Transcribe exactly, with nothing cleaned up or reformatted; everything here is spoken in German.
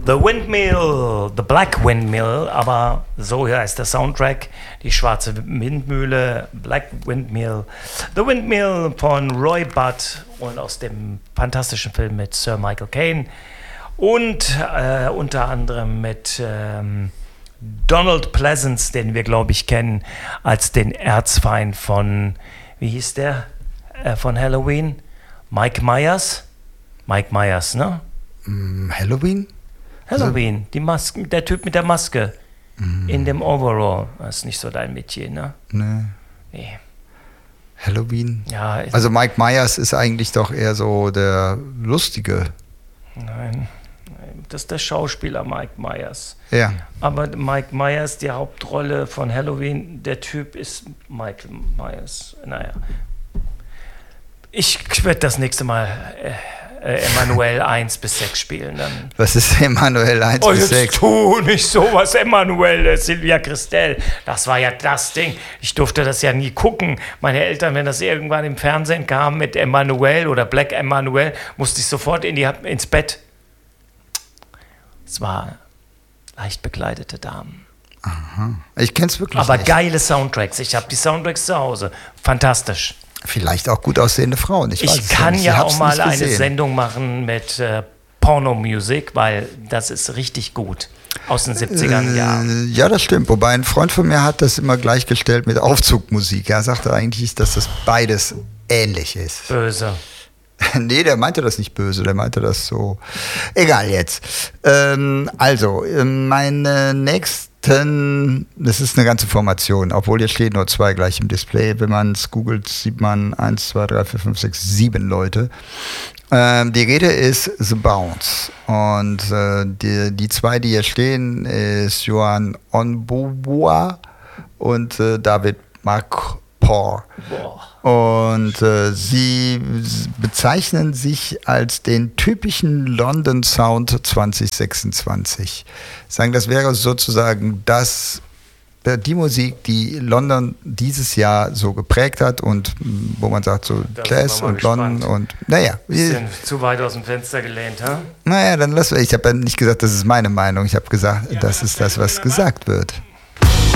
The Windmill, The Black Windmill, aber so heißt der Soundtrack, die schwarze Windmühle, Black Windmill. The Windmill von Roy Budd und aus dem fantastischen Film mit Sir Michael Caine und äh, unter anderem mit ähm, Donald Pleasence, den wir, glaube ich, kennen als den Erzfeind von, wie hieß der, äh, von Halloween? Mike Myers? Mike Myers, ne? Halloween? Halloween, die Maske, der Typ mit der Maske mm. in dem Overall. Das ist nicht so dein Metier, ne? Nee. Nee. Halloween? Ja. Also Mike Myers ist eigentlich doch eher so der Lustige. Nein, das ist der Schauspieler Mike Myers. Ja. Aber Mike Myers, die Hauptrolle von Halloween, der Typ ist Michael Myers. Naja. Ich werde das nächste Mal äh, äh, Emanuel eins bis sechs spielen. Dann. Was ist Emanuel eins bis sechs? Oh, tu nicht sowas, Emanuel, äh, Sylvia Christel. Das war ja das Ding. Ich durfte das ja nie gucken. Meine Eltern, wenn das irgendwann im Fernsehen kam mit Emanuel oder Black Emanuel, musste ich sofort in die, ins Bett. Es war leicht bekleidete Damen. Aha. Ich kenn's wirklich Aber nicht. geile Soundtracks. Ich habe die Soundtracks zu Hause. Fantastisch. Vielleicht auch gut aussehende Frauen. Ich, ich kann ja, ja auch mal eine Sendung machen mit äh, Pornomusik, weil das ist richtig gut. Aus den siebzigern Jahren. Äh, ja, das stimmt. Wobei ein Freund von mir hat das immer gleichgestellt mit Aufzugmusik. Er sagte eigentlich, dass das beides ähnlich ist. Böse. Nee, der meinte das nicht böse, der meinte das so. Egal jetzt. Ähm, also, meine nächsten, das ist eine ganze Formation, obwohl hier steht nur zwei gleich im Display. Wenn man es googelt, sieht man eins, zwei, drei, vier, fünf, sechs, sieben Leute. Ähm, die Rede ist The Bounce. Und äh, die, die zwei, die hier stehen, ist Johan Onboboa und äh, David Mark Boah. Und äh, sie bezeichnen sich als den typischen London Sound zwanzig sechsundzwanzig. Sagen, das wäre sozusagen das, die Musik, die London dieses Jahr so geprägt hat und wo man sagt so Jazz und London und naja. Bisschen zu weit aus dem Fenster gelehnt, ha? Naja, dann lass ich habe ja nicht gesagt, das ist meine Meinung. Ich habe gesagt, ja, das ist das, was gesagt wird.